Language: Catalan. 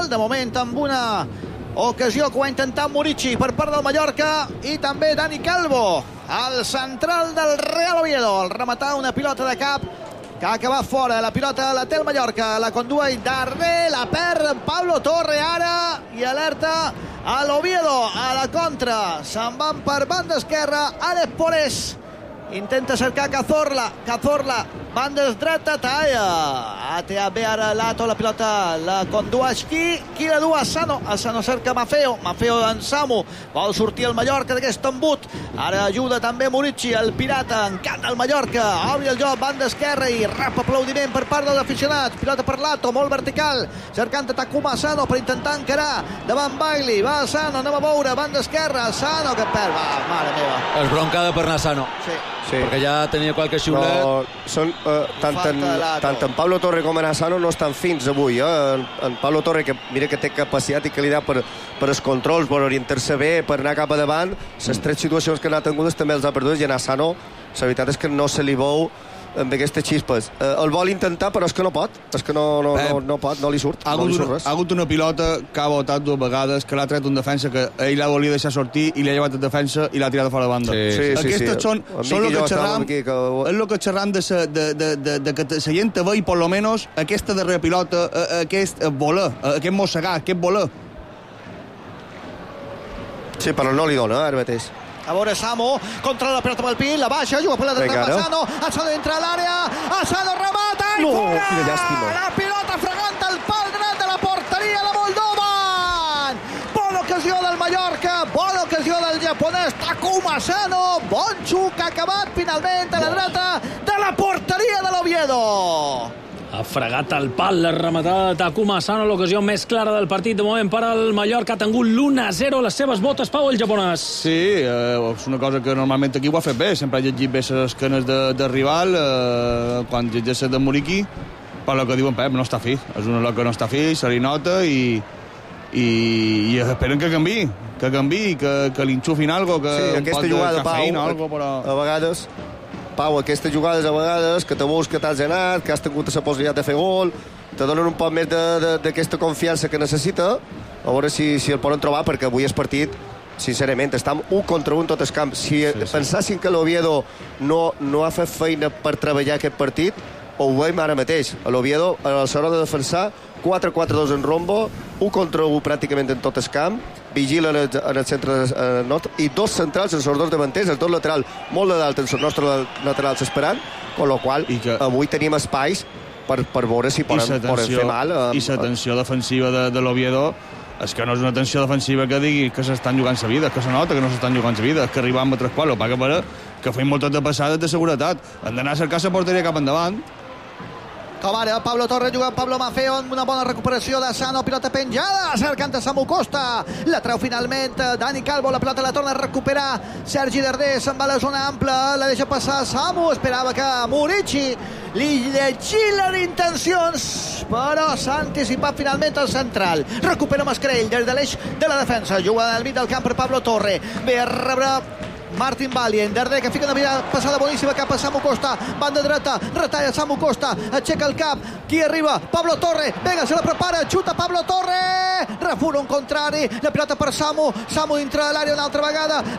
central, de moment amb una ocasió que ho ha intentat Murici per part del Mallorca, i també Dani Calvo, el central del Real Oviedo, al rematar una pilota de cap que ha acabat fora. La pilota la té el Mallorca, la condueix Darder, la perd Pablo Torre ara, i alerta a l'Oviedo a la contra. Se'n van per banda esquerra, Alex Pores intenta cercar Cazorla, banda dreta, talla, atea bé ara Lato, la pilota la condueix qui la du? A Sano cerca Maffeo en Samu, vol sortir el Mallorca d'aquest embut, ara ajuda també Murici, el pirata, encanta el Mallorca, obri el joc, banda esquerra, i rap aplaudiment per part dels aficionats, pilota per Lato, molt vertical, cercant Takuma Sano per intentar encarar davant Bailey, va Sano, anem a veure, banda esquerra, Sano que perd, va, mare meva, és broncada per anar Sano. Sí. Perquè ja tenia qualque xiulet. No, són, tant en Pablo Torre com en Asano no estan fins avui. En Pablo Torre, que mira que té capacitat i qualitat per els controls, per orientar-se bé, per anar cap a davant, les tres situacions que n'ha tingudes també els ha perdut, i en Asano la veritat és que no se li veu amb aquestes xispes. El vol intentar, però és que no pot. És que no pot, no li surt. Ha hagut una pilota que ha botat 2 vegades, que l'ha tret un defensa que ell la volia deixar sortir i l'ha llevat el defensa i l'ha tirat fora de banda. Aquestes són el que xerram, és el que xerram de que la gent vegi, per lo menos, aquesta darrera pilota, aquest voler, aquest mossegar, aquest voler. Sí, però no li dona, ara mateix. A veure, Samu, contra la pelota amb el pit, la baixa, juga per la dreta amb Asano, Asano entra a l'àrea, Asano remata, i fora! Quina llàstima. La pilota fregant el pal dret de la porteria de Moldovan! Bona ocasió del Mallorca, bona ocasió del japonès Takuma Asano, bon xuc acabat finalment a la dreta de la porteria de l'Oviedo. Ha fregat el pal, la rematada de Takuma Asano, l'ocasió més clara del partit de moment per al Mallorca. Ha tingut l'1-0 a les seves botes, Pau, el japonès. Sí, és una cosa que normalment aquí ho ha fet bé, sempre ha llegit bé les canes de rival, quan llegeix de Muriqui, però el que diuen Pep no està fi, és una que no està fi, se li nota i esperen que canvi, que li enxufin algo, que sí, un poc de cafeïna o algo, però... A vegades... Pau, aquestes jugades a vegades que te veus que t'has anat, que has tingut la possibilitat de fer gol, te donen un poc més d'aquesta confiança que necessita, a veure si el poden trobar, perquè avui és partit, sincerament, estem 1 contra 1 tot el camp. Si pensassin que l'Oviedo no ha fet feina per treballar aquest partit, ho veiem ara mateix. L'Oviedo, a l'hora de defensar, 4-4-2 en rombo, 1 contra 1 pràcticament en tot el camp, vigila en el centre nostre, i 2 centrals en els 2 davanters, els 2 laterals molt de dalt en els nostres laterals esperant, amb la qual avui tenim espais per veure si poden fer mal. I la tensió defensiva de l'Oviedo és que no és una tensió defensiva que digui que s'estan jugant la vida, que se nota que no s'estan jugant la vida, és que arribam a 3 quarts, el paga per que feim moltes de passades de seguretat, han d'anar a cercar la porteria cap endavant. Com ara, Pablo Torres jugant Pablo Maffeo amb una bona recuperació de Sano, pilota penjada, cercant a Samu Costa, la treu finalment Dani Calvo, la pilota la torna a recuperar Sergi Darder, se'n va a la zona ampla, la deixa passar Samu, esperava que Murici li llegia les intencions, però s'ha anticipat finalment el central, recupera Mascarell des de l'eix de la defensa, juga al mig del camp per Pablo Torre, ve a rebre Martin Valien, Darder que fica una passada boníssima cap a Samu Costa, banda dreta, retalla Samu Costa, aixeca el cap, qui arriba? Pablo Torre, vinga, se la prepara, xuta Pablo Torre, refura un contrari, la pilota per Samu dintre de l'àrea una altra vegada,